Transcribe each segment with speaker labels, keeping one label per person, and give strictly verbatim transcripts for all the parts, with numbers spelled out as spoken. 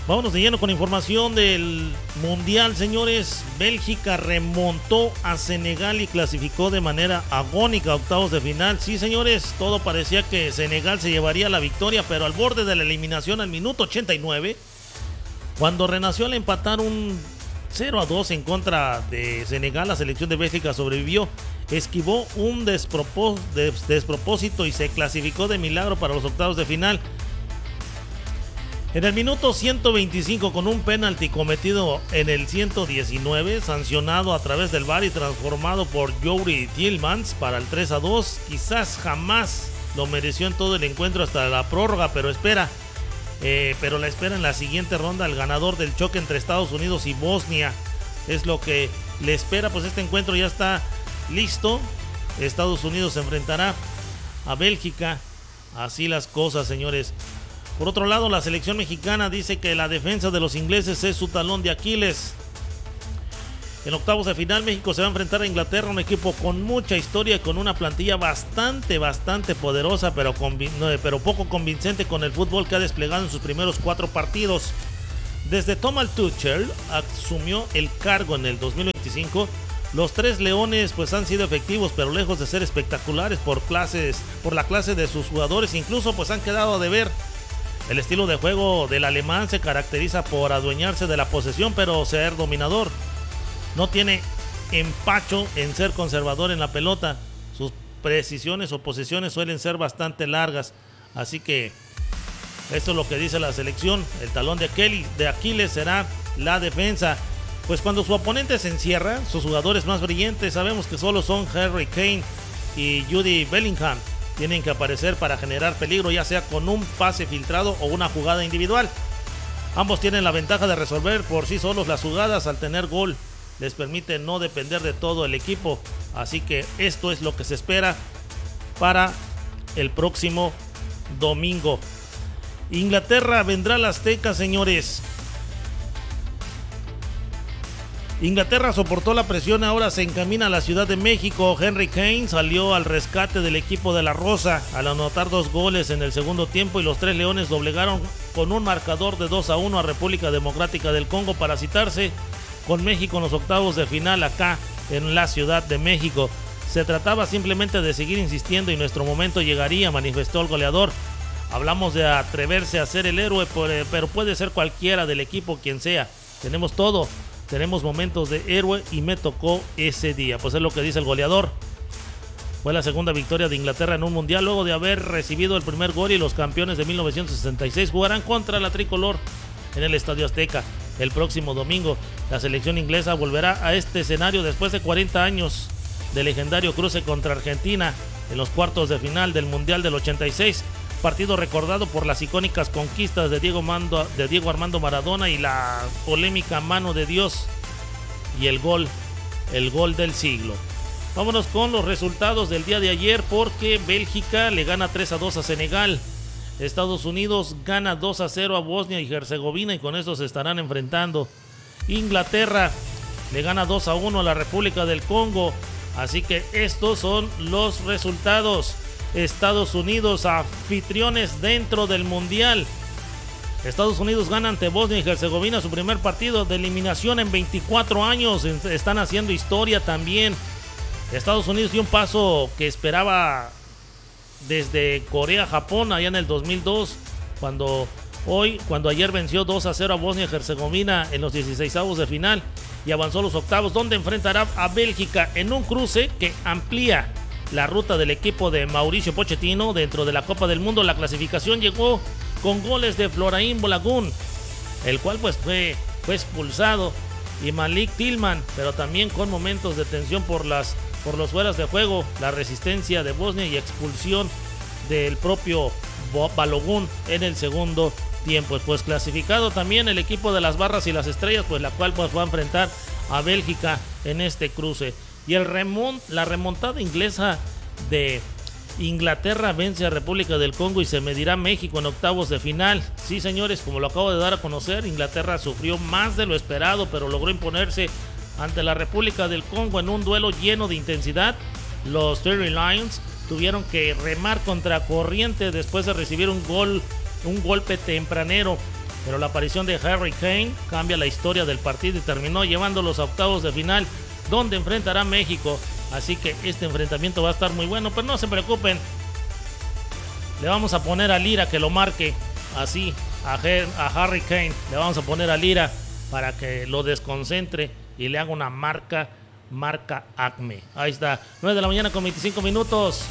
Speaker 1: Vámonos de lleno con información del Mundial, señores. Bélgica remontó a Senegal y clasificó de manera agónica a octavos de final. Sí, señores, todo parecía que Senegal se llevaría la victoria, pero al borde de la eliminación al minuto ochenta y nueve, cuando renació al empatar un cero a dos en contra de Senegal, la selección de Bélgica sobrevivió, esquivó un despropós- des- despropósito y se clasificó de milagro para los octavos de final. En el minuto ciento veinticinco, con un penalti cometido en el ciento diecinueve, sancionado a través del V A R y transformado por Youri Tielemans para el tres a dos, quizás jamás lo mereció en todo el encuentro hasta la prórroga, pero espera, eh, pero la espera en la siguiente ronda el ganador del choque entre Estados Unidos y Bosnia. Es lo que le espera, pues este encuentro ya está listo. Estados Unidos se enfrentará a Bélgica. Así las cosas, señores. Por otro lado, la selección mexicana dice que la defensa de los ingleses es su talón de Aquiles. En octavos de final, México se va a enfrentar a Inglaterra, un equipo con mucha historia y con una plantilla bastante, bastante poderosa, pero, convi- no, pero poco convincente con el fútbol que ha desplegado en sus primeros cuatro partidos. Desde Thomas Tuchel asumió el cargo en el dos mil veinticinco, los tres leones pues han sido efectivos, pero lejos de ser espectaculares por clases, por la clase de sus jugadores, incluso pues han quedado a deber. El estilo de juego del alemán se caracteriza por adueñarse de la posesión, pero ser dominador. No tiene empacho en ser conservador en la pelota. Sus precisiones o posesiones suelen ser bastante largas. Así que esto es lo que dice la selección. El talón de Aquiles, de Aquiles será la defensa. Pues cuando su oponente se encierra, sus jugadores más brillantes sabemos que solo son Harry Kane y Jude Bellingham. Tienen que aparecer para generar peligro, ya sea con un pase filtrado o una jugada individual. Ambos tienen la ventaja de resolver por sí solos las jugadas. Al tener gol, les permite no depender de todo el equipo. Así que esto es lo que se espera para el próximo domingo. Inglaterra vendrá a la Azteca, señores. Inglaterra soportó la presión, ahora se encamina a la Ciudad de México. Henry Kane salió al rescate del equipo de la Rosa al anotar dos goles en el segundo tiempo, y los tres leones doblegaron con un marcador de dos a uno a República Democrática del Congo para citarse con México en los octavos de final acá en la Ciudad de México. Se trataba simplemente de seguir insistiendo y nuestro momento llegaría, manifestó el goleador. Hablamos de atreverse a ser el héroe, pero puede ser cualquiera del equipo quien sea. Tenemos todo. Tenemos momentos de héroe y me tocó ese día. Pues es lo que dice el goleador. Fue la segunda victoria de Inglaterra en un mundial luego de haber recibido el primer gol, y los campeones de mil novecientos sesenta y seis jugarán contra la tricolor en el Estadio Azteca el próximo domingo. La selección inglesa volverá a este escenario después de cuarenta años del legendario cruce contra Argentina en los cuartos de final del Mundial del ochenta y seis. Partido recordado por las icónicas conquistas de Diego, Mando, de Diego Armando Maradona y la polémica mano de Dios y el gol, el gol del siglo. Vámonos con los resultados del día de ayer, porque Bélgica le gana tres a dos a Senegal. Estados Unidos gana dos a cero a Bosnia y Herzegovina, y con eso se estarán enfrentando. Inglaterra le gana dos a uno a la República del Congo. Así que estos son los resultados. Estados Unidos, anfitriones dentro del Mundial. Estados Unidos gana ante Bosnia y Herzegovina su primer partido de eliminación en veinticuatro años. Están haciendo historia también. Estados Unidos dio un paso que esperaba desde Corea-Japón allá en el dos mil dos, cuando hoy, cuando ayer venció dos a cero a Bosnia y Herzegovina en los dieciseisavos de final y avanzó a los octavos, donde enfrentará a Bélgica en un cruce que amplía la ruta del equipo de Mauricio Pochettino dentro de la Copa del Mundo. La clasificación llegó con goles de Florent Balogun, el cual pues fue, fue expulsado, y Malik Tillman, pero también con momentos de tensión por las por los fueras de juego, la resistencia de Bosnia y expulsión del propio Balogun en el segundo tiempo. Pues clasificado también el equipo de las Barras y las Estrellas, pues la cual pues va a enfrentar a Bélgica en este cruce. Y el remont, la remontada inglesa de Inglaterra vence a República del Congo y se medirá México en octavos de final. Sí, señores, como lo acabo de dar a conocer, Inglaterra sufrió más de lo esperado, pero logró imponerse ante la República del Congo en un duelo lleno de intensidad. Los Three Lions tuvieron que remar contra corriente después de recibir un gol, un golpe tempranero. pero la aparición de Harry Kane cambia la historia del partido y terminó llevándolos a octavos de final, donde enfrentará a México. Así que este enfrentamiento va a estar muy bueno, pero no se preocupen, le vamos a poner a Lira que lo marque así a, Her- a Harry Kane, le vamos a poner a Lira para que lo desconcentre y le haga una marca, marca Acme. Ahí está, nueve de la mañana con veinticinco minutos.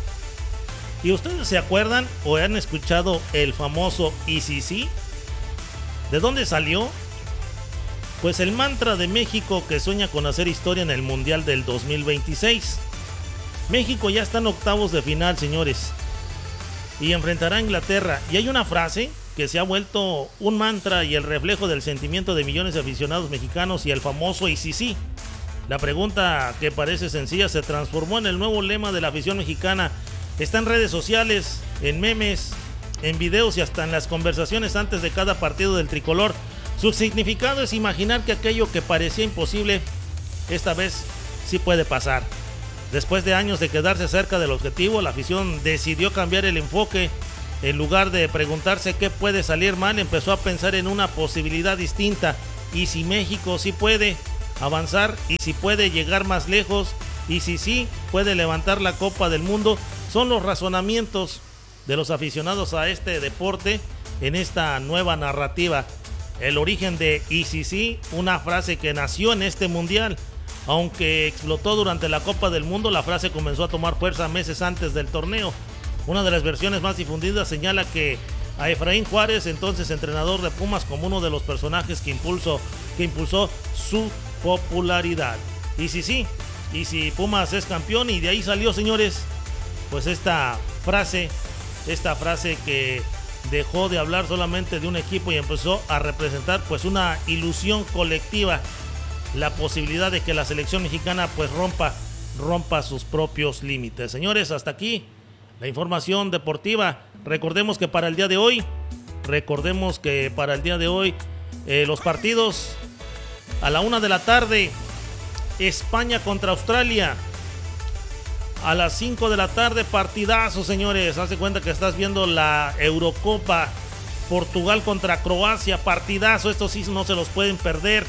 Speaker 1: ¿Y ustedes se acuerdan o han escuchado el famoso I C C? ¿De dónde salió? Pues el mantra de México, que sueña con hacer historia en el Mundial del dos mil veintiséis. México ya está en octavos de final, señores, y enfrentará a Inglaterra. Y hay una frase que se ha vuelto un mantra y el reflejo del sentimiento de millones de aficionados mexicanos, y el famoso I C C. La pregunta, que parece sencilla, se transformó en el nuevo lema de la afición mexicana. Está en redes sociales, en memes, en videos y hasta en las conversaciones antes de cada partido del tricolor. Su significado es imaginar que aquello que parecía imposible, esta vez sí puede pasar. Después de años de quedarse cerca del objetivo, la afición decidió cambiar el enfoque. En lugar de preguntarse qué puede salir mal, empezó a pensar en una posibilidad distinta. ¿Y si México sí puede avanzar? ¿Y si puede llegar más lejos? ¿Y si sí puede levantar la Copa del Mundo? Son los razonamientos de los aficionados a este deporte en esta nueva narrativa. El origen de I C C, una frase que nació en este mundial. Aunque explotó durante la Copa del Mundo, la frase comenzó a tomar fuerza meses antes del torneo. Una de las versiones más difundidas señala que a Efraín Juárez, entonces entrenador de Pumas, como uno de los personajes que impulsó, que impulsó su popularidad. Y si sí, y si Pumas es campeón, y de ahí salió, señores, pues esta frase, esta frase que dejó de hablar solamente de un equipo y empezó a representar pues una ilusión colectiva, la posibilidad de que la selección mexicana pues rompa, rompa sus propios límites. Señores, hasta aquí la información deportiva. Recordemos que para el día de hoy, recordemos que para el día de hoy, eh, los partidos a la una de la tarde, España contra Australia. A las cinco de la tarde, partidazo, señores. Haz de cuenta que estás viendo la Eurocopa. Portugal contra Croacia, partidazo. Estos sí no se los pueden perder.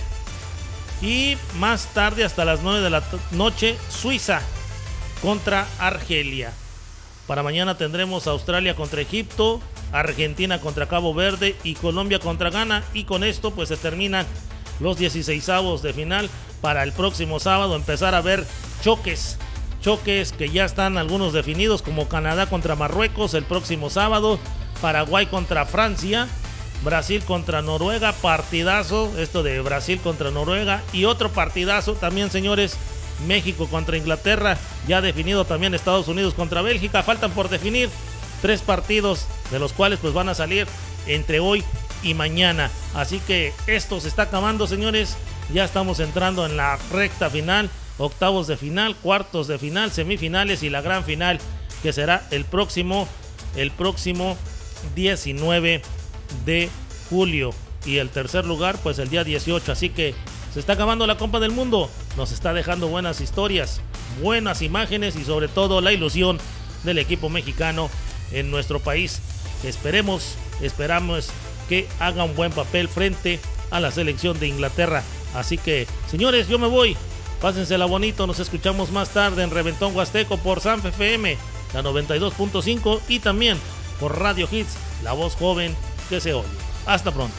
Speaker 1: Y más tarde, hasta las nueve de la noche, Suiza contra Argelia. Para mañana tendremos Australia contra Egipto, Argentina contra Cabo Verde y Colombia contra Ghana. Y con esto pues se terminan los dieciseisavos de final. Para el próximo sábado empezar a ver choques. Choques que ya están algunos definidos, como Canadá contra Marruecos el próximo sábado, Paraguay contra Francia, Brasil contra Noruega, partidazo esto de Brasil contra Noruega, y otro partidazo también, señores, México contra Inglaterra, ya definido también Estados Unidos contra Bélgica. Faltan por definir tres partidos, de los cuales pues van a salir entre hoy y mañana. Así que esto se está acabando, señores, ya estamos entrando en la recta final. Octavos de final, cuartos de final, semifinales y la gran final, que será el próximo, el próximo diecinueve de julio. Y el tercer lugar, pues el día dieciocho. Así que se está acabando la Copa del Mundo. Nos está dejando buenas historias, buenas imágenes y sobre todo la ilusión del equipo mexicano en nuestro país. Esperemos, esperamos que haga un buen papel frente a la selección de Inglaterra. Así que, señores, yo me voy. Pásensela bonito, nos escuchamos más tarde en Reventón Huasteco por Sanf F M, la noventa y dos punto cinco, y también por Radio Hits, la voz joven que se oye. Hasta pronto.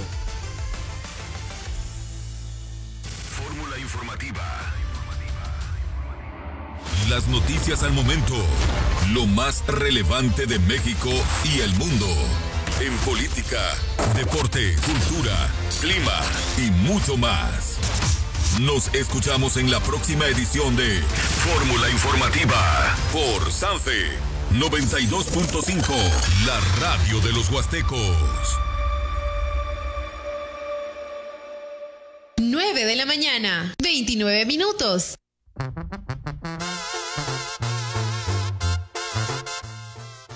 Speaker 2: Fórmula informativa. Las noticias al momento, lo más relevante de México y el mundo. En política, deporte, cultura, clima y mucho más. Nos escuchamos en la próxima edición de Fórmula Informativa por Sanfe noventa y dos punto cinco, la radio de los huastecos.
Speaker 3: nueve de la mañana, veintinueve minutos.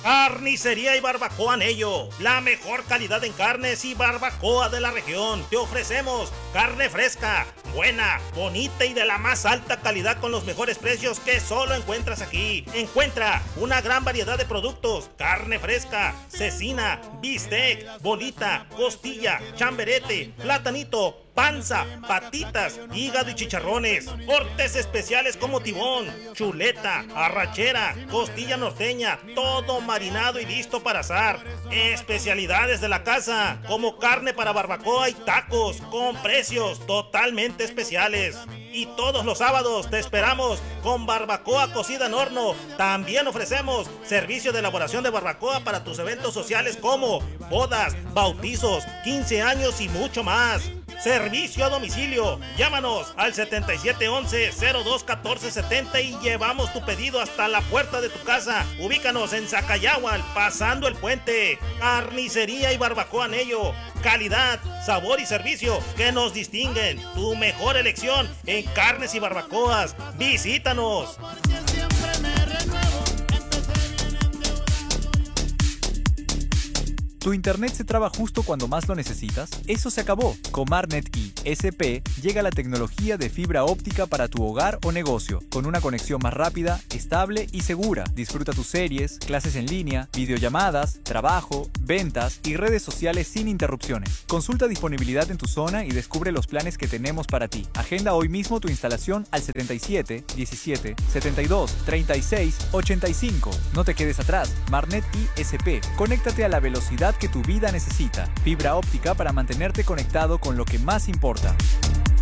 Speaker 1: Carnicería y Barbacoa Anello, la mejor calidad en carnes y barbacoa de la región. Te ofrecemos carne fresca, buena, bonita y de la más alta calidad con los mejores precios que solo encuentras aquí. Encuentra una gran variedad de productos: carne fresca, cecina, bistec, bolita, costilla, chamberete, platanito, panza, patitas, hígado y chicharrones, cortes especiales como tibón, chuleta, arrachera, costilla norteña, todo marinado y listo para asar. Especialidades de la casa, como carne para barbacoa y tacos, con precios totalmente especiales. Y todos los sábados te esperamos con barbacoa cocida en horno. También ofrecemos servicio de elaboración de barbacoa para tus eventos sociales como bodas, bautizos, quince años y mucho más. Servicio a domicilio. Llámanos al setenta y siete once, cero dos catorce setenta y llevamos tu pedido hasta la puerta de tu casa. Ubícanos en Zacayahual, pasando el puente. Carnicería y Barbacoa Anello. Calidad, sabor y servicio que nos distinguen. Tu mejor elección en carnes y barbacoas. Visítanos.
Speaker 4: ¿Tu internet se traba justo cuando más lo necesitas? Eso se acabó. Con Marnet I S P llega la tecnología de fibra óptica para tu hogar o negocio, con una conexión más rápida, estable y segura. Disfruta tus series, clases en línea, videollamadas, trabajo, ventas y redes sociales sin interrupciones. Consulta disponibilidad en tu zona y descubre los planes que tenemos para ti. Agenda hoy mismo tu instalación al setenta y siete, diecisiete, setenta y dos, treinta y seis, ochenta y cinco. No te quedes atrás. Marnet I S P. Conéctate a la velocidad que tu vida necesita. Fibra óptica para mantenerte conectado con lo que más importa.